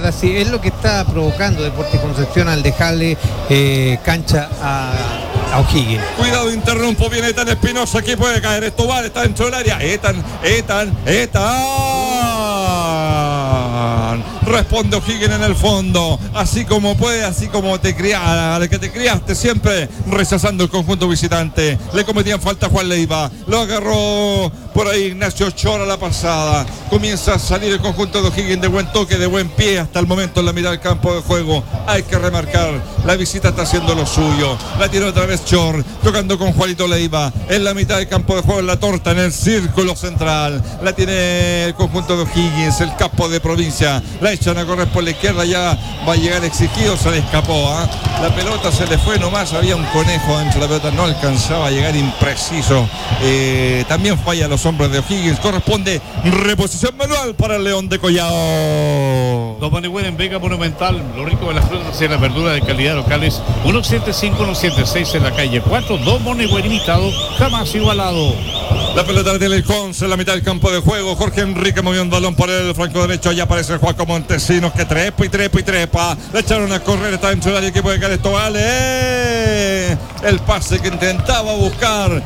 jugar así. Es lo que está provocando Deportes Concepción al dejarle cancha a O'Higgins. Cuidado, interrumpo, viene Ethan Espinosa, aquí puede caer, Estobar está dentro del área. Ethan. Responde O'Higgins en el fondo, así como puede, así como te criaste siempre, rechazando el conjunto visitante. Le cometían falta a Juan Leiva, lo agarró por ahí Ignacio Chora la pasada. Comienza a salir el conjunto de O'Higgins de buen toque, de buen pie hasta el momento en la mitad del campo de juego. Hay que remarcar, la visita está haciendo lo suyo. La tiene otra vez Chor, tocando con Juanito Leiva en la mitad del campo de juego, en la torta, en el círculo central. La tiene el conjunto de O'Higgins, el capo de provincia. La echan a correr por la izquierda, ya va a llegar Exigido, se le escapó. La pelota se le fue nomás, había un conejo dentro de la pelota, no alcanzaba a llegar, impreciso. También falla los hombres de O'Higgins. Corresponde reposición manual para el León de Collao. Don Manuel en Vega Monumental, lo rico de las frutas y la verdura de calidad locales. 175, 176 en la calle 4. Don Manuel imitado, jamás igualado. La pelota la tiene el Conce en la mitad del campo de juego. Jorge Enrique movió un balón por el flanco derecho. Allá aparece el Juaco Montesinos, que trepa y trepa. Le echaron a correr, está dentro del área, que puede caer esto. Vale. El pase que intentaba buscar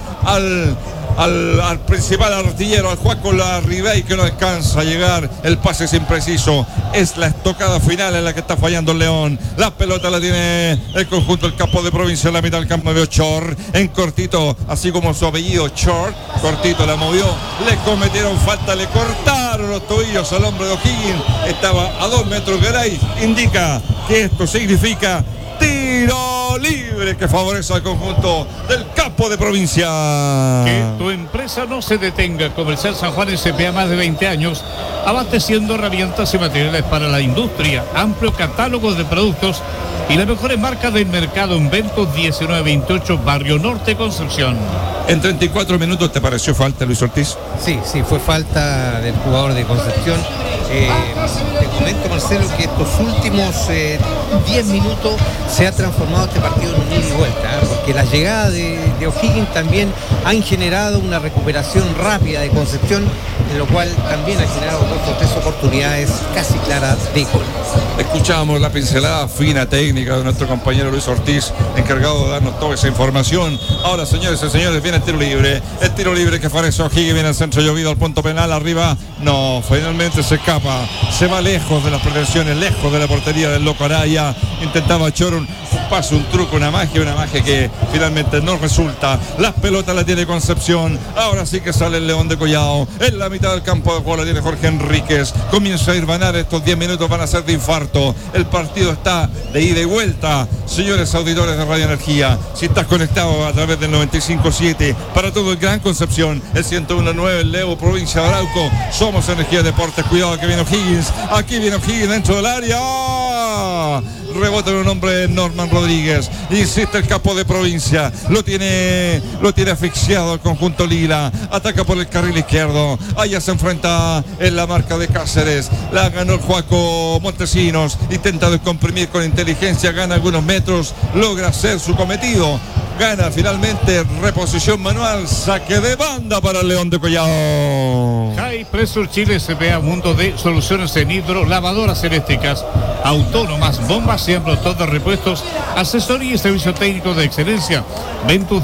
al principal artillero, al Juaco Larribey, que no alcanza a llegar. El pase es impreciso. Es la estocada final en la que está fallando el León. La pelota la tiene el conjunto del campo de provincia en la mitad del campo de Chor. En cortito, así como su apellido Chor, cortito la movió. Le cometieron falta, le cortaron los tobillos al hombre de O'Higgins. Estaba a 2 metros de ahí. Indica que esto significa tiro libre que favorece al conjunto del campo de provincia. Que tu empresa no se detenga. Comercial San Juan S.p.A. más de 20 años, abasteciendo herramientas y materiales para la industria, amplio catálogo de productos y las mejores marcas del mercado en Ventos 1928, Barrio Norte, Concepción. En 34 minutos, ¿te pareció falta, Luis Ortiz? Sí, fue falta del jugador de Concepción. Te comento, Marcelo, que estos últimos 10 minutos se ha transformado este partido en un ida y vuelta, porque las llegadas de O'Higgins también han generado una recuperación rápida de Concepción, en lo cual también ha generado 2 o 3 oportunidades casi claras de gol. Escuchamos la pincelada fina técnica de nuestro compañero Luis Ortiz, encargado de darnos toda esa información. Ahora, señores y señores, viene el tiro libre. El tiro libre que favorece a O'Higgins, viene al centro llovido, al punto penal, arriba. No, finalmente se escapa. Se va lejos de las pretensiones, lejos de la portería del Loco Araya. Intentaba echar un paso, un truco, una magia que finalmente no resulta. Las pelotas la tiene Concepción. Ahora sí que sale el León de Collao. En la mitad del campo de juego la tiene Jorge Enríquez. Comienza a ir vanar, estos 10 minutos van a ser de infarto. El partido está de ida y vuelta. Señores auditores de Radio Energía, si estás conectado a través del 95.7 para todo el Gran Concepción, el 101.9, el Leo, provincia de Arauco, somos Energía Deportes. Cuidado que viene O'Higgins. Aquí viene O'Higgins dentro del área. Rebota en un hombre, Norman Rodríguez. Insiste el capo de provincia. Lo tiene asfixiado el conjunto lila. Ataca por el carril izquierdo. Allá se enfrenta en la marca de Cáceres. La ganó el Juaco Montesinos. Intenta descomprimir con inteligencia. Gana algunos metros. Logra hacer su cometido. Gana finalmente, reposición manual, saque de banda para el León de Collao. High Pressure Chile S.p.A. mundo de soluciones en hidro, lavadoras eléctricas, autónomas, bombas y todos de repuestos, asesoría y servicio técnico de excelencia. Ventus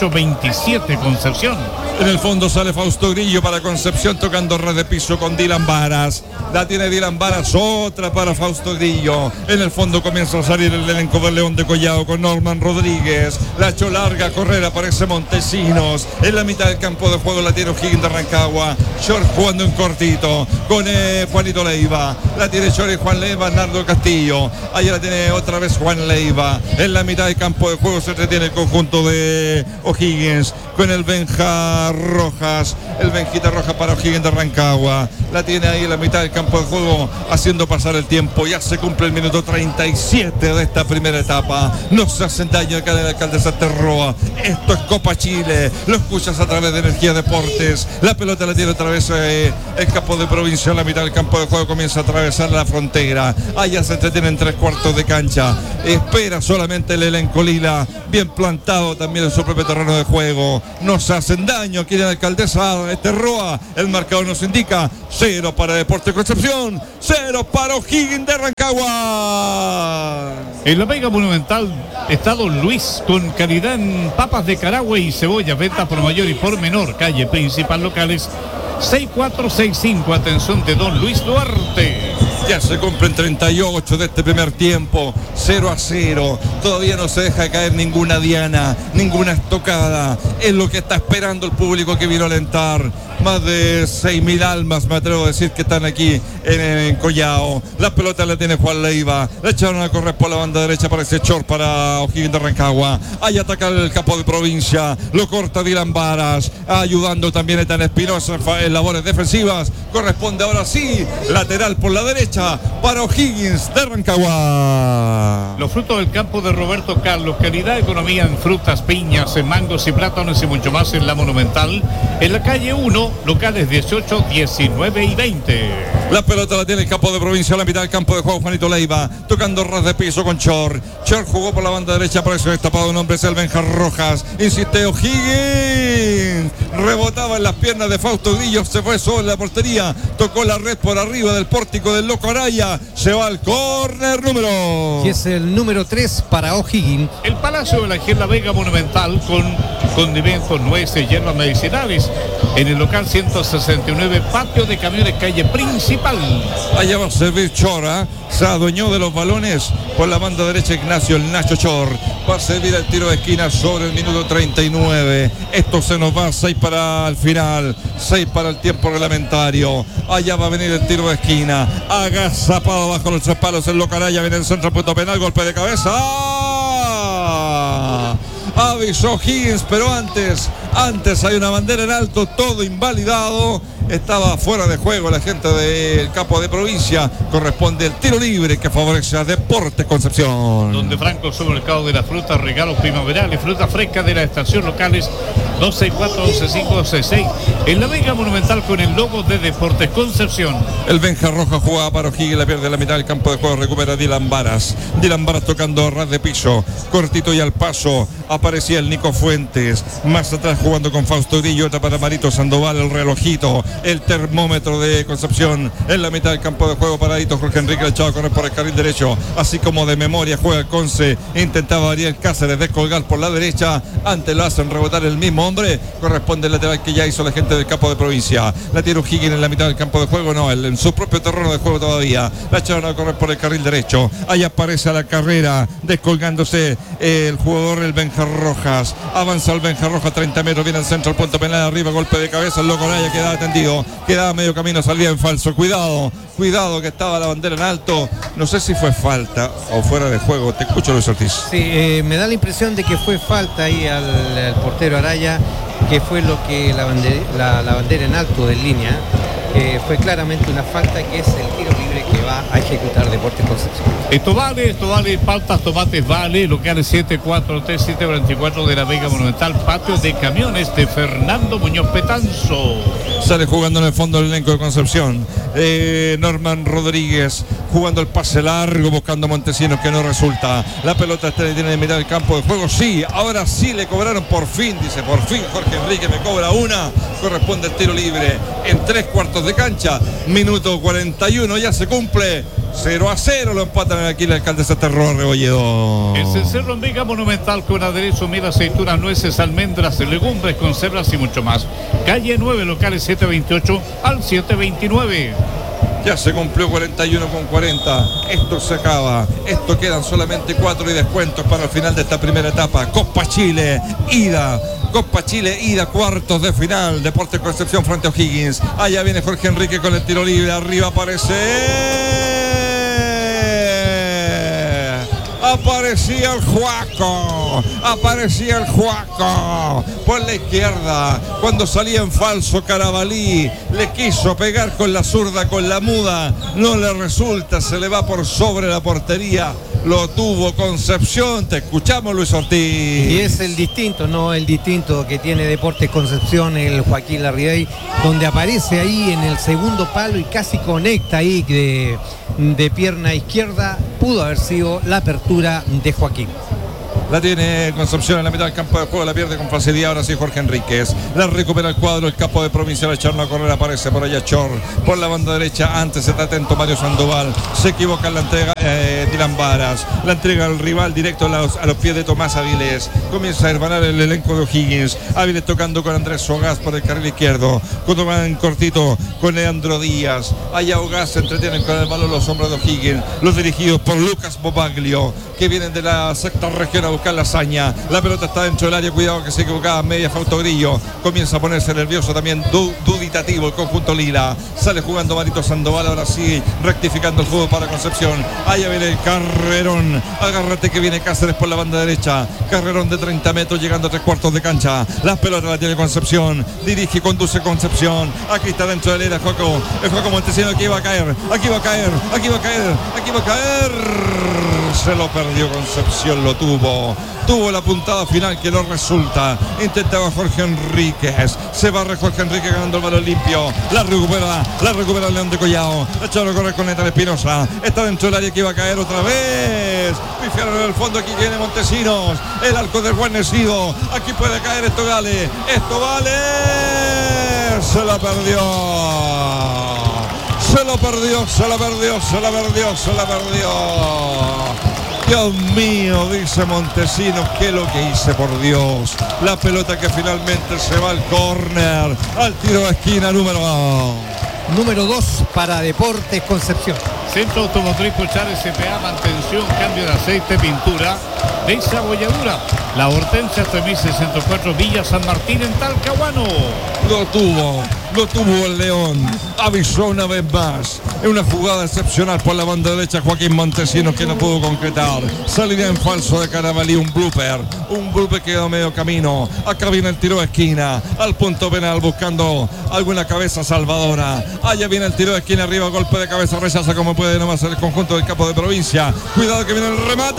1827, Concepción. En el fondo sale Fausto Grillo para Concepción, tocando red de piso con Dylan Varas. La tiene Dylan Varas, otra para Fausto Grillo. En el fondo comienza a salir el elenco del León de Collao con Norman Rodríguez. La echó larga a correr, aparece Montesinos. En la mitad del campo de juego la tiene O'Higgins de Rancagua. Short jugando en cortito con Juanito Leiva. La tiene Short y Juan Leiva, Nardo Castillo. Ahí la tiene otra vez Juan Leiva. En la mitad del campo de juego se entretiene el conjunto de O'Higgins con el Benja Rojas. El Benjita Rojas para O'Higgins de Rancagua. La tiene ahí en la mitad del campo de juego haciendo pasar el tiempo. Ya se cumple el minuto 37 de esta primera etapa. No se hacen daño acá en el Alcaldesa Terroa. Esto es Copa Chile. Lo escuchas a través de Energía Deportes. La pelota la tiene otra vez el campo de provincia. En la mitad del campo de juego comienza a atravesar la frontera. Allá se entretiene en 3/4 de cancha. Espera solamente el elenco lila. Bien plantado también en su propio terreno de juego. No se hacen daño aquí en la Alcaldesa Terroa. El marcador nos indica 0 0 para Deportes Concepción, 0 para O'Higgins de Rancagua. En la Vega Monumental está Don Luis, con calidad en papas de Carahue y cebolla, venta por mayor y por menor, calle principal, locales 6465. Atención de Don Luis Duarte. Ya se cumplen 38 de este primer tiempo, 0-0. Todavía no se deja caer ninguna diana, ninguna estocada. Es lo que está esperando el público que vino a alentar. Más de 6.000 almas, me atrevo a decir, que están aquí en Collao. La pelota la tiene Juan Leiva. La echaron a correr por la banda derecha para ese short para O'Higgins de Rancagua. Ahí ataca el capo de provincia. Lo corta Dylan Varas. Ayudando también Ethan Espinosa en labores defensivas. Corresponde ahora sí, lateral por la derecha para O'Higgins de Rancagua. Los frutos del campo de Roberto Carlos, calidad, economía en frutas, piñas, en mangos y plátanos y mucho más en la Monumental, en la calle 1, locales 18, 19 y 20. La pelota la tiene el campo de provincia, a la mitad del campo de juego Juanito Leiva, tocando ras de piso con Chor. Chor jugó por la banda derecha, por eso destapado un hombre, es el Benja Rojas. Insiste O'Higgins, rebotaba en las piernas de Fausto Grillo, se fue sobre la portería, tocó la red por arriba del pórtico del Loco Araya, se va al córner número. Y es el número 3 para O'Higgins. El Palacio de la Vega Monumental, con condimentos, nueces, hierbas medicinales, en el local 169, patio de camiones, calle principal. Allá va a servir Chora, se adueñó de los balones por la banda derecha Ignacio, el Nacho Chor. Va a servir el tiro de esquina sobre el minuto 39. Esto se nos va, 6 para el final, 6 para el tiempo reglamentario. Allá va a venir el tiro de esquina, agazapado bajo los 3 palos el Locaraya, viene el centro, punto penal, golpe de cabeza. Avisó Higgins, pero antes hay una bandera en alto, todo invalidado. Estaba fuera de juego la gente del campo de provincia. Corresponde el tiro libre que favorece a Deportes Concepción. Donde Franco supermercado de las frutas, regalos primaverales, fruta fresca de la estación, locales 264, 12566. En la Vega Monumental con el logo de Deportes Concepción. El Benja Roja jugaba para O'Higgins, la pierde en la mitad del campo de juego, recupera Dylan Varas. Dylan Varas tocando a ras de piso, cortito y al paso. Aparecía el Nico Fuentes, más atrás jugando con Fausto Grillo, otra para Marito Sandoval, el relojito, el termómetro de Concepción en la mitad del campo de juego. Paradito Jorge Enrique, echado a correr por el carril derecho, así como de memoria juega el Conce, intentaba Ariel Cáceres descolgar por la derecha, antes lo hacen rebotar el mismo hombre. Corresponde el lateral que ya hizo la gente del campo de provincia. La tiene O'Higgins en la mitad del campo de juego, no, en su propio terreno de juego todavía. La echaron a correr por el carril derecho, ahí aparece a la carrera descolgándose el jugador, el Benja Rojas. Avanza el Benja Rojas, 30 metros, viene al centro, el punto penal, arriba, golpe de cabeza, el Loco Araya quedaba atendido, quedaba medio camino, salía en falso. Cuidado que estaba la bandera en alto. No sé si fue falta o fuera de juego. Te escucho, Luis Ortiz. Sí, me da la impresión de que fue falta ahí al portero Araya, que fue lo que la bandera en alto de línea. Fue claramente una falta, que es el tiro libre que va a ejecutar Deportes Concepción. Esto vale, paltas, tomates, vale, locales 743, 744 de la Vega Monumental, patio de camiones de Fernando Muñoz Petanzo. Sale jugando en el fondo el elenco de Concepción. Norman Rodríguez jugando el pase largo, buscando a Montesinos, que no resulta. La pelota tiene en mitad del campo de juego. Sí, ahora sí le cobraron por fin, dice, por fin Jorge Enrique me cobra una. Corresponde el tiro libre en 3/4 de cancha. Minuto 41, ya se cumple. 0-0 lo empatan aquí el alcalde Saterro Rebolledo. Es el Cerro en Vega Monumental con aderezo, miel, aceitunas, nueces, almendras, legumbres, conservas y mucho más. Calle 9, locales 728 al 729. Ya se cumplió 41/40. Esto se acaba. Esto quedan solamente 4 y descuentos para el final de esta primera etapa. Copa Chile, ida. Copa Chile, ida, cuartos de final. Deportes Concepción frente a O'Higgins. Allá viene Jorge Enrique con el tiro libre. Arriba aparece. Aparecía el Juaco por la izquierda, cuando salía en falso Carabalí, le quiso pegar con la zurda, con la muda, no le resulta, se le va por sobre la portería. Lo tuvo Concepción. Te escuchamos, Luis Ortiz. Y es el distinto, ¿no? El distinto que tiene Deportes Concepción, el Joaquín Larriday, donde aparece ahí en el segundo palo y casi conecta ahí de pierna izquierda. Pudo haber sido la apertura de Joaquín. La tiene Concepción en la mitad del campo de juego. La pierde con facilidad. Ahora sí Jorge Enríquez. La recupera el cuadro. El capo de Provincia. La echaron a correr. Aparece por allá Chor. Por la banda derecha. Antes está atento Mario Sandoval. Se equivoca en la entrega. Dylan Varas. La entrega al rival directo a los pies de Tomás Avilés. Comienza a hermanar el elenco de O'Higgins. Avilés tocando con Andrés Sogaz por el carril izquierdo. Cuando van cortito con Leandro Díaz. Allá Ogaz se entretienen con el balón los hombres de O'Higgins. Los dirigidos por Lucas Bobaglio, que vienen de la sexta región a buscar la hazaña. La pelota está dentro del área. Cuidado que se equivocaba. Media Fausto Grillo. Comienza a ponerse nervioso también. Duditativo el conjunto lila. Sale jugando Marito Sandoval. Ahora sí rectificando el fútbol para Concepción. Allá viene el carrerón. Agárrate que viene Cáceres por la banda derecha. Carrerón de 30 metros llegando a 3/4 de cancha. Las pelotas la tiene Concepción. Dirige y conduce Concepción. Aquí está dentro del área Joaco. El Joaco Montesino. Aquí va a caer. Aquí va a caer. Aquí va a caer. Aquí va a caer. Se lo perdió Concepción. Lo tuvo. Tuvo la puntada final que no resulta. Intentaba Jorge Enríquez. Se barre Jorge Enríquez ganando el balón limpio. La recupera el León de Collao. La echaron a correr con Neta Espinosa. Está dentro del área que iba a caer otra vez. Pifiaron en el fondo. Aquí viene Montesinos. El arco del Guarnecido. Aquí puede caer. Esto vale. Esto vale. Se la perdió. Se lo perdió. Se la perdió. Se la perdió. Se la perdió. Dios mío, dice Montesinos, ¿qué es lo que hice, por Dios? La pelota que finalmente se va al córner, al tiro de esquina número 2 para Deportes Concepción. Centro Automotriz Cochar SPA, mantención, cambio de aceite, pintura, desabolladura. La Hortensia 3064 Villa San Martín en Talcahuano. Lo tuvo el León. Avisó una vez más. Es una jugada excepcional por la banda derecha Joaquín Montesinos, que no pudo concretar. Salida en falso de Carabalí, un blooper que quedó medio camino. Acá viene el tiro de esquina al punto penal buscando alguna cabeza salvadora. Allá viene el tiro de esquina arriba, golpe de cabeza, rechaza como puede nomás el conjunto del capo de Provincia. Cuidado que viene el remate.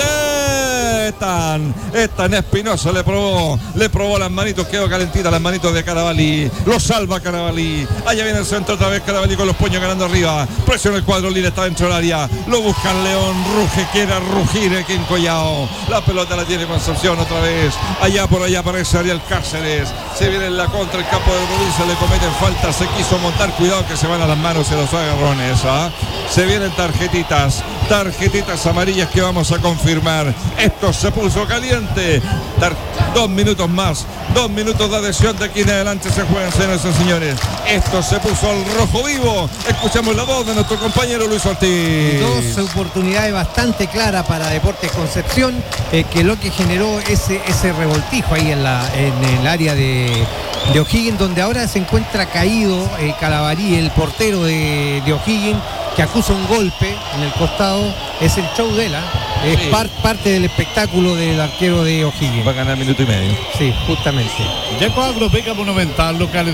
Tan Espinosa le probó las manitos, quedó calentita las manitos de Carabalí. Lo salva Carabalí. Allá viene el centro otra vez Carabalí con los puños ganando arriba. Presiona el cuadro, Lila está dentro del área. Lo busca el León, ruge, quiere rugir aquí en Collao. La pelota la tiene Concepción otra vez. Allá por allá aparece Ariel Cáceres. Se viene en la contra el campo de Provincia, le cometen falta, se quiso montar. Cuidado que se van a las manos en los agarrones. Se vienen tarjetitas amarillas que vamos a confirmar. Esto se puso caliente. 2 minutos más. 2 minutos de adhesión de aquí en adelante se juegan, señores y señores. Esto se puso al rojo vivo. Escuchamos la voz de nuestro compañero Luis Ortiz. 2 oportunidades bastante claras para Deportes Concepción, que lo que generó ese revoltijo ahí en el área de O'Higgins, donde ahora se encuentra caído Carabalí, el portero de O'Higgins, que acusa un golpe en el costado. Es el show de él, es parte del espectáculo del arquero de O'Higgins. Va a ganar 1,5 minutos. Sí, justamente. Yaco Agro, Vega Monumental, locales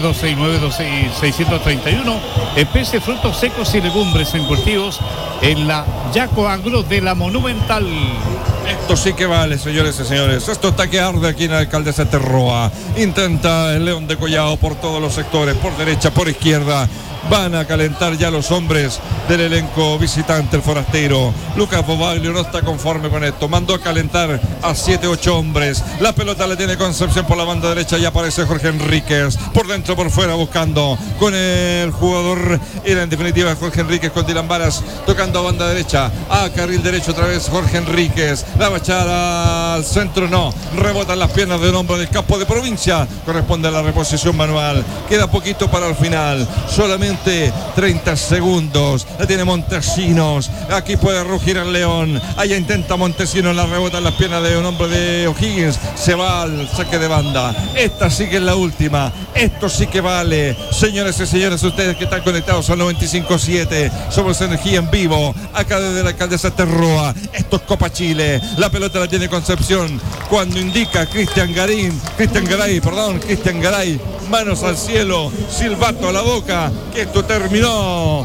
269-631. Especie, frutos secos y legumbres en cultivos en la Yaco Agro de la Monumental. Esto sí que vale, señores y señores. Esto está que arde aquí en la Alcaldesa Terroa. Intenta el León de Collao por todos los sectores, por derecha, por izquierda. Van a calentar ya los hombres del elenco visitante, el forastero. Lucas Bobaglio no está conforme con esto. Mandó a calentar a 7-8 hombres. La pelota la tiene Concepción por la banda derecha y aparece Jorge Enríquez. Por dentro, por fuera, buscando con el jugador. Era en definitiva Jorge Enríquez con Dylan Varas tocando a banda derecha. A carril derecho otra vez Jorge Enríquez. La va a echar al centro, no. Rebotan las piernas del hombre del campo de Provincia. Corresponde a la reposición manual. Queda poquito para el final. Solamente 30 segundos. La tiene Montesinos. Aquí puede rugir el León. Allá intenta Montesinos. La rebota en las piernas de un hombre de O'Higgins. Se va al saque de banda. Esta sí que es la última. Esto sí que vale. Señores y señores, ustedes que están conectados al 95.7. Somos Energía en vivo. Acá desde la Alcaldesa Terroa. Esto es Copa Chile. La pelota la tiene Concepción. Cuando indica Cristian Garay. Manos al cielo. Silbato a la boca. Que esto terminó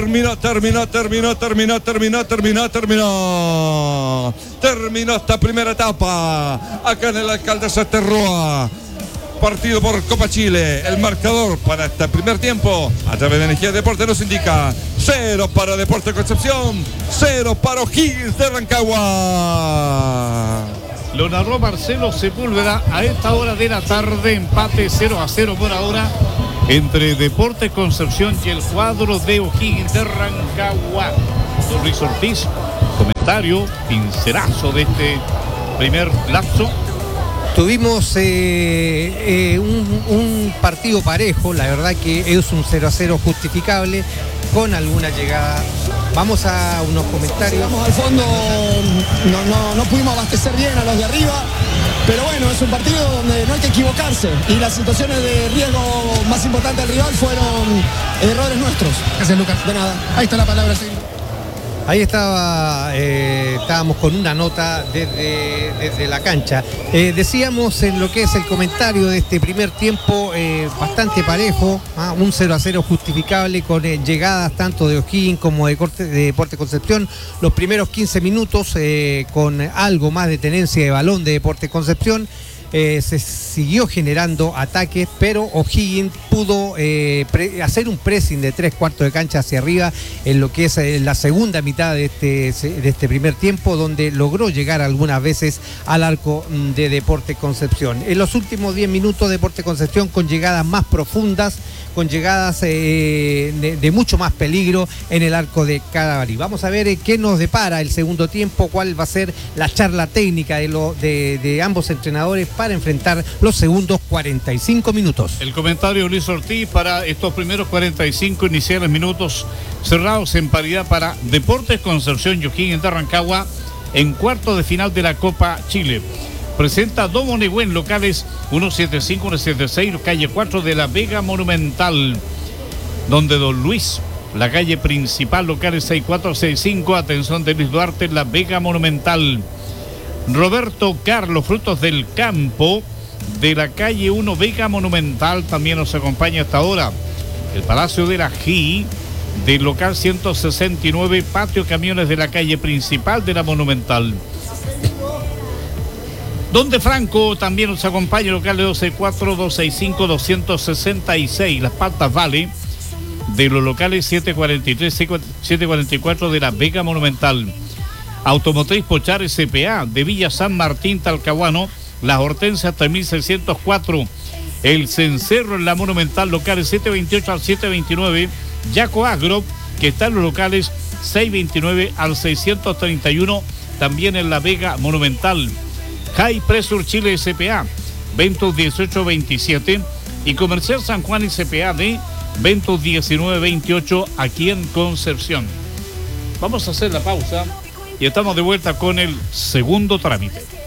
esta primera etapa acá en la Alcaldesa Terroa. Partido por Copa Chile. El marcador para este primer tiempo a través de Energía Deporte nos indica 0 para Deportes Concepción, 0 para O'Higgins de Rancagua. Lo narró Marcelo Sepúlveda a esta hora de la tarde. Empate 0-0 por ahora entre Deportes Concepción y el cuadro de O'Higgins de Rancagua. Don Luis Ortiz, comentario, pincelazo de este primer lapso. Tuvimos un partido parejo, la verdad que es un 0-0 justificable, con alguna llegada. Vamos a unos comentarios. Vamos al fondo, no pudimos abastecer bien a los de arriba, pero bueno, es un partido donde no hay que equivocarse y las situaciones de riesgo más importantes del rival fueron errores nuestros. Gracias, Lucas. De nada. Ahí está la palabra, sí. Ahí estábamos con una nota desde la cancha. Decíamos en lo que es el comentario de este primer tiempo, bastante parejo, un 0-0 justificable con llegadas tanto de O'Higgins como de Deportes Concepción. Los primeros 15 minutos con algo más de tenencia de balón de Deportes Concepción. Se siguió generando ataques, pero O'Higgins pudo hacer un pressing de 3/4 de cancha hacia arriba en lo que es la segunda mitad de este primer tiempo, donde logró llegar algunas veces al arco de Deportes Concepción. En los últimos 10 minutos, Deportes Concepción con llegadas más profundas, con llegadas de mucho más peligro en el arco de Cadavalí. Vamos a ver qué nos depara el segundo tiempo, cuál va a ser la charla técnica de ambos entrenadores para enfrentar los segundos 45 minutos. El comentario de Luis Ortiz para estos primeros 45 iniciales minutos cerrados en paridad para Deportes Concepción y O'Higgins de Rancagua en cuartos de final de la Copa Chile. Presenta Domo Negüen, locales 175, 176, calle 4 de la Vega Monumental, donde Don Luis, la calle principal, locales 6465, atención de Luis Duarte, la Vega Monumental. Roberto Carlos, frutos del campo, de la calle 1 Vega Monumental, también nos acompaña hasta ahora. El Palacio de la GI, del local 169, patio camiones de la calle principal de la Monumental. Donde Franco también nos acompaña, local de 264, 265, 266, Las Paltas Vale, de los locales 743, 744 de la Vega Monumental. Automotriz Pochar SPA, de Villa San Martín, Talcahuano, Las Hortensias 3604, El Cencerro en la Monumental, locales 728 al 729, Yaco Agro, que está en los locales 629 al 631, también en la Vega Monumental. High Pressure Chile SPA, Ventos 1827, y Comercial San Juan SPA de Ventos 1928, aquí en Concepción. Vamos a hacer la pausa y estamos de vuelta con el segundo trámite.